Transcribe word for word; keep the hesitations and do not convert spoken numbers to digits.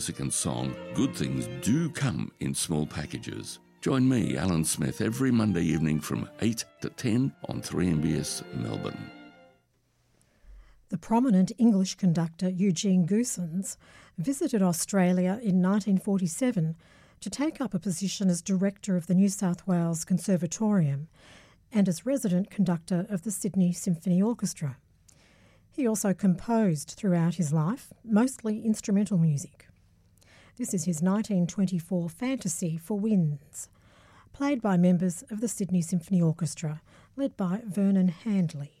Music and song, good things do come in small packages. Join me, Alan Smith, every Monday evening from eight to ten on three M B S Melbourne. The prominent English conductor Eugene Goosens visited Australia in nineteen forty-seven to take up a position as director of the New South Wales Conservatorium and as resident conductor of the Sydney Symphony Orchestra. He also composed throughout his life, mostly instrumental music. This is his nineteen twenty-four Fantasy for Winds, played by members of the Sydney Symphony Orchestra, led by Vernon Handley.